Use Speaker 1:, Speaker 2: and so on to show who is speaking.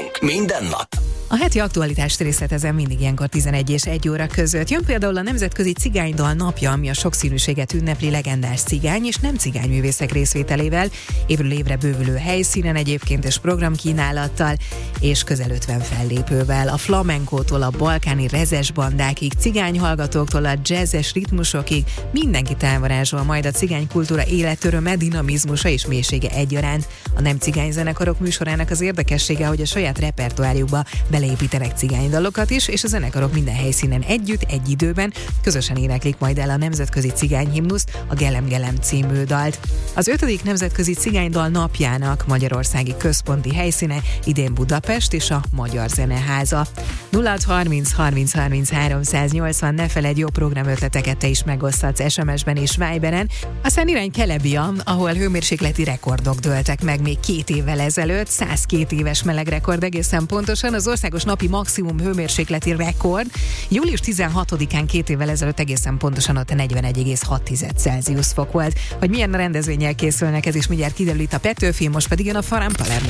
Speaker 1: vagyunk. Minden nap.
Speaker 2: A heti aktualitást részletezem mindig ilyenkor 11 és 1 óra között. Jön például a Nemzetközi Cigánydal napja, ami a sokszínűséget ünnepli legendás cigány és nem cigányművészek részvételével, évről évre bővülő helyszínen egyébként és programkínálattal, és közel 50 fellépővel. A flamenkótól a balkáni rezes bandákig, cigányhallgatóktól a jazzes ritmusokig mindenkit elvarázsol majd a cigánykultúra életöröme, dinamizmusa és mélysége egyaránt. A nem cigányzenekarok műsorának az érdekessége, hogy a saját repertoárjukba beleépítenek cigánydalokat is, és a zenekarok minden helyszínen együtt, egy időben közösen éneklik majd el a nemzetközi cigányhimnuszt, a Gelem Gelem című dalt. Az 5. Nemzetközi Cigánydal napjának magyarországi központi helyszíne idén Budapest és a Magyar Zeneháza. 0630 30 30 380, ne feledd, jó programötleteket te is megoszthatsz SMS-ben és Viberen. Aztán irány Kelebia, ahol hőmérsékleti rekordok dőltek meg még 2 évvel ezelőtt, 102 éves melegrekord egészen pontosan, az országos napi maximum hőmérsékleti rekord július 16-án 2 évvel ezelőtt egészen pontosan ott 41,6 Celsius fok volt. Hogy milyen rendezvénnyel készülnek, ez is mindjárt kiderül itt a Petőfi, most pedig jön a Faram Palermo.